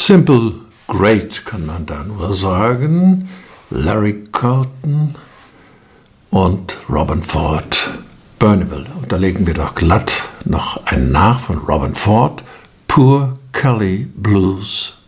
Simple Great kann man da nur sagen. Larry Carlton und Robben Ford. Burnable. Und da legen wir doch glatt noch einen nach von Robben Ford. Poor Kelly Blues.